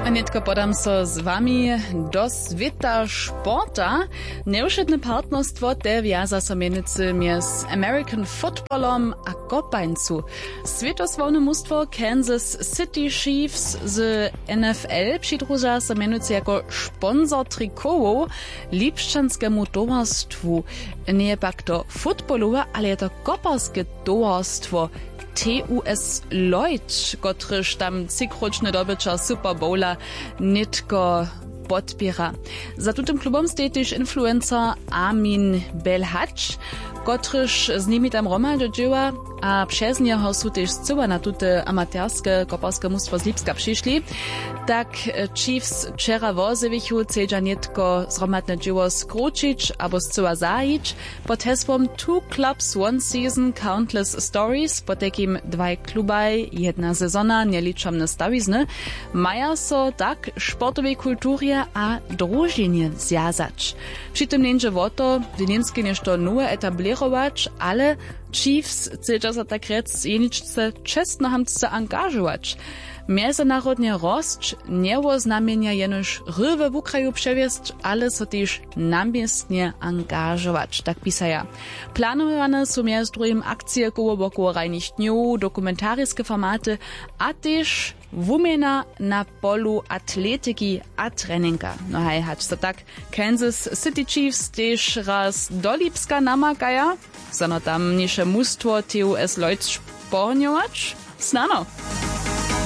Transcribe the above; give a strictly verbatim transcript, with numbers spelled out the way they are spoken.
Netko podam so z wami do sveta športa. Neušetne partnerstvo te wjaza so mienicy mies American Footballom a kopańcu. Svetosławne mustwo Kansas City Chiefs z N F L przydruża so mienicy jako sponsor trikołów Lipszczanskemu towarstwu. Nie pak to futbolowe, ale je to koparskie towarstwo T U S Lloyd, kotryż tam cikroczny dobycza Super Bowla nitko podpiera. Za tutym klubom stoi też influencer Armin Belhacz, kotryż z nimi tam romaldo dzieła, a przez niego są też cyła na tute amaterskie koparskie mustwo z Lipska przyszli. Tak Chiefs wczera wozewichu cedza nitko zromadne dzieło skrócić albo zcyła zajić pod hasłem Two Clubs, One Season, Countless Stories, pod takim dwaj klubaj, jedna sezona, nieliczamne stawizny, maja so tak sportowej kulturie a drużynie zjazać. Przy tym nie o to, że niemskie nešto nowe etablirować, ale Chiefs cedza za tak rec jeniczce czestnohamtce angażować. Międzynarodnie rost nie oznamienia jenoż rywy w kraju przewiest, ale so też namiestnie angażować, tak pisaja. Planowane są między drugim akcje koło boku rajnych dniów, dokumentarskie formaty, a też wumiena na polu atletyki a treninga. No hej, hać so tak Kansas City Chiefs też raz do Lipska namagaja, zano tam nisze mustwo T U S Lloyd sporniować? Znano.